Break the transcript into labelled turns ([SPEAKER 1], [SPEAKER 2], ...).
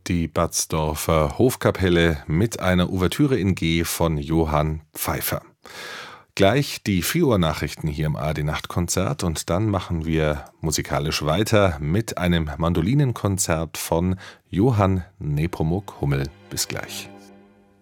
[SPEAKER 1] die Batzdorfer Hofkapelle mit einer Ouvertüre in G von Johann Pfeiffer. Gleich die 4 Uhr Nachrichten hier im ARD-Nachtkonzert und dann machen wir musikalisch weiter mit einem Mandolinenkonzert von Johann Nepomuk Hummel. Bis gleich.